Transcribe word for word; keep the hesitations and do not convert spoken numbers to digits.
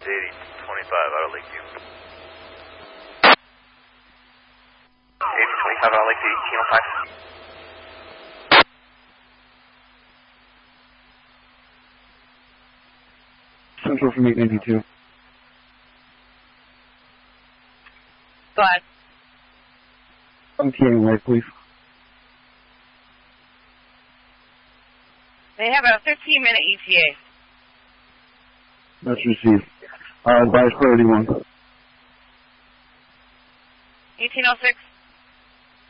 eighty twenty-five out of Lakeview. eighty twenty-five out of Lakeview, eighteen oh five. Central from eight ninety-two. Go ahead. E T A and light, please. They have a fifteen minute E T A. That's received. Uh, advise priority one. eighteen oh six.